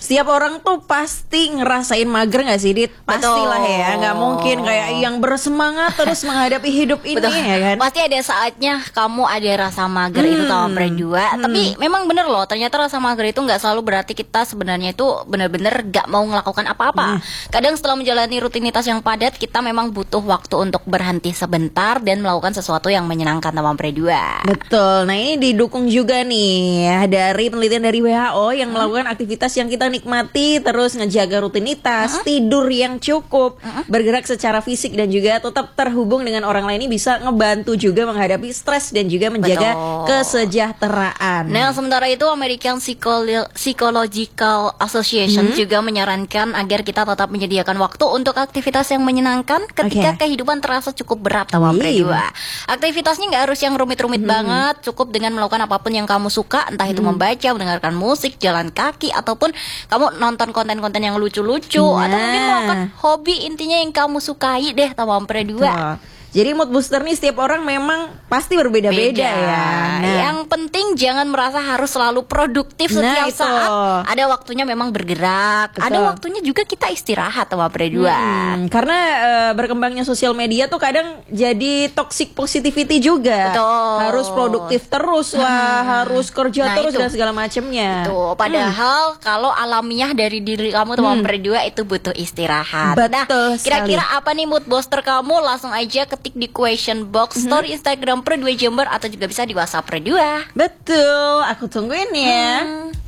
Setiap orang tuh pasti ngerasain mager gak sih, Dit? Pastilah ya, gak mungkin kayak yang bersemangat terus menghadapi hidup ini. Betul. Ya kan? Pasti ada saatnya kamu ada rasa mager itu sama berdua. Tapi memang bener loh, ternyata rasa mager itu gak selalu berarti kita sebenarnya itu bener-bener gak mau melakukan apa-apa. Kadang setelah menjalani rutinitas yang padat, kita memang butuh waktu untuk berhenti sebentar dan melakukan sesuatu yang menyenangkan sama berdua. Betul, nah ini didukung juga nih ya, dari penelitian dari WHO yang melakukan aktivitas yang kita nikmati, terus ngejaga rutinitas, tidur yang cukup, bergerak secara fisik dan juga tetap terhubung dengan orang lain ini bisa ngebantu juga menghadapi stres dan juga menjaga kesejahteraan. Nah, sementara itu American Psychological Association juga menyarankan agar kita tetap menyediakan waktu untuk aktivitas yang menyenangkan ketika kehidupan terasa cukup berat sama berdua. Aktivitasnya nggak harus yang rumit-rumit banget, cukup dengan melakukan apapun yang kamu suka, entah itu membaca, mendengarkan musik, jalan kaki, ataupun kamu nonton konten-konten yang lucu-lucu, atau mungkin melakukan hobi intinya yang kamu sukai deh sama berdua. Jadi mood booster nih setiap orang memang pasti berbeda-beda ya. Yang penting jangan merasa harus selalu produktif setiap saat. Ada waktunya memang bergerak, ada waktunya juga kita istirahat sama berdua. Karena berkembangnya sosial media tuh kadang jadi toxic positivity juga. Harus produktif terus lah, harus kerja terus dan segala macamnya. Padahal kalau alamiah dari diri kamu teman berdua itu butuh istirahat. Betul. Kira-kira apa nih mood booster kamu? Langsung aja ketik di question box story Instagram Per2 Jember atau juga bisa di WhatsApp Per2. Betul, aku tungguin ya.